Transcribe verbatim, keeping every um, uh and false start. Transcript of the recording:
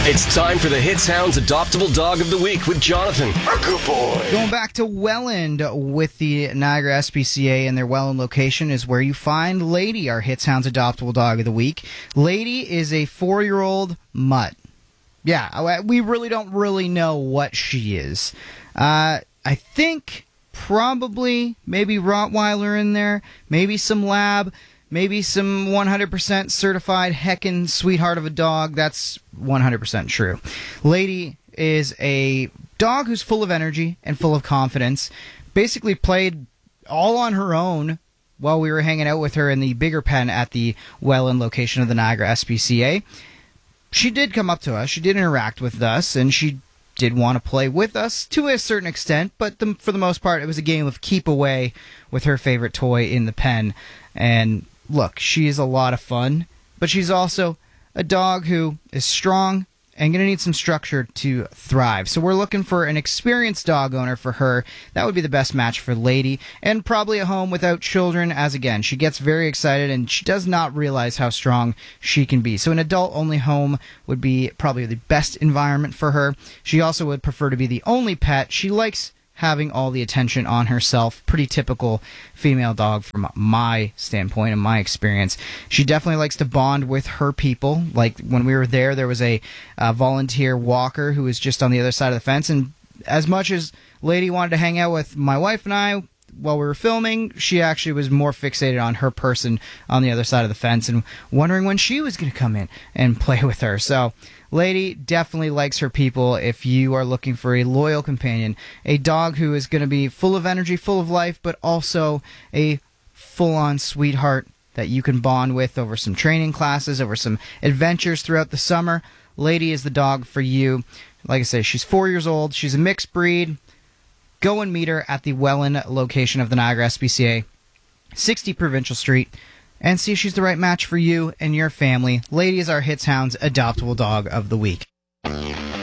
It's time for the Hits Hounds Adoptable Dog of the Week with Jonathan. A good boy. Going back to Welland with the Niagara S P C A and their Welland location is where you find Lady, our Hits Hounds Adoptable Dog of the Week. Lady is a four-year-old mutt. Yeah, we really don't really know what she is. Uh, I think probably maybe Rottweiler in there, maybe some Lab, maybe some one hundred percent certified heckin' sweetheart of a dog. That's one hundred percent true. Lady is a dog who's full of energy and full of confidence. Basically played all on her own while we were hanging out with her in the bigger pen at the Welland location of the Niagara S P C A. She did come up to us. She did interact with us, and she did want to play with us to a certain extent, but the, for the most part, it was a game of keep away with her favorite toy in the pen. And look, she is a lot of fun, but she's also a dog who is strong and going to need some structure to thrive. So we're looking for an experienced dog owner for her. That would be the best match for Lady, and probably a home without children, as again, she gets very excited and she does not realize how strong she can be. So an adult-only home would be probably the best environment for her. She also would prefer to be the only pet. She likes having all the attention on herself. Pretty typical female dog from my standpoint and my experience. She definitely likes to bond with her people. Like when we were there, there was a uh, volunteer walker who was just on the other side of the fence, and as much as Lady wanted to hang out with my wife and I while we were filming, she actually was more fixated on her person on the other side of the fence and wondering when she was going to come in and play with her. So Lady definitely likes her people. If you are looking for a loyal companion, a dog who is going to be full of energy, full of life, but also a full-on sweetheart that you can bond with over some training classes, over some adventures throughout the summer, Lady is the dog for you. Like I say, she's four years old. She's a mixed breed. Go and meet her at the Welland location of the Niagara S P C A, sixty Provincial Street, and see if she's the right match for you and your family. Lady is our Hits Hounds Adoptable Dog of the Week.